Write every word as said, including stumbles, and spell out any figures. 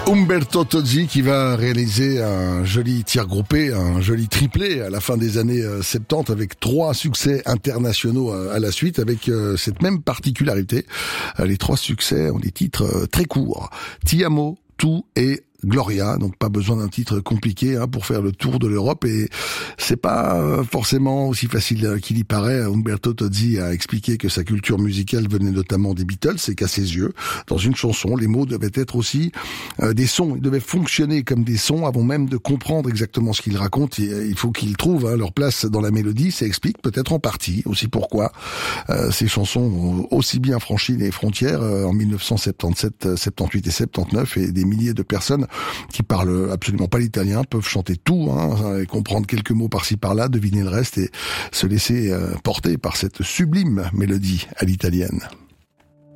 Umberto Tozzi qui va réaliser un joli tir groupé, un joli triplé à la fin des années soixante-dix avec trois succès internationaux à la suite avec cette même particularité. Les trois succès ont des titres très courts. Ti amo, tu et Gloria, donc pas besoin d'un titre compliqué hein, pour faire le tour de l'Europe et c'est pas forcément aussi facile qu'il y paraît. Umberto Tozzi a expliqué que sa culture musicale venait notamment des Beatles et qu'à ses yeux, dans une chanson, les mots devaient être aussi euh, des sons, ils devaient fonctionner comme des sons avant même de comprendre exactement ce qu'ils racontent. Et, il faut qu'ils trouvent hein, leur place dans la mélodie, ça explique peut-être en partie aussi pourquoi euh, ces chansons ont aussi bien franchi les frontières euh, en mille neuf cent soixante-dix-sept, soixante-dix-huit et soixante-dix-neuf et des milliers de personnes qui parlent absolument pas l'italien peuvent chanter tout hein, et comprendre quelques mots par-ci par-là, deviner le reste et se laisser euh, porter par cette sublime mélodie à l'italienne.